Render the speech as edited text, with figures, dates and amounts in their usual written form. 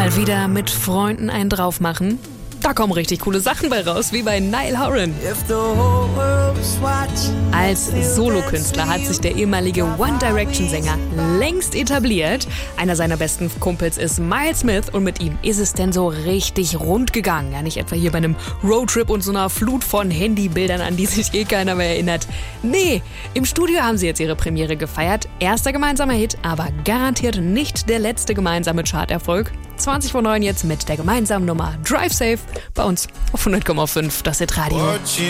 Mal wieder mit Freunden einen drauf machen? Da kommen richtig coole Sachen bei raus, wie bei Niall Horan. Als Solokünstler hat sich der ehemalige One Direction-Sänger längst etabliert. Einer seiner besten Kumpels ist Miles Smith und mit ihm ist es denn so richtig rund gegangen. Ja, nicht etwa hier bei einem Roadtrip und so einer Flut von Handybildern, an die sich keiner mehr erinnert. Nee, im Studio haben sie jetzt ihre Premiere gefeiert. Erster gemeinsamer Hit, aber garantiert nicht der letzte gemeinsame Charterfolg. 20 vor 9 jetzt mit der gemeinsamen Nummer Drive Safe bei uns auf 100,5 das Hit Radio.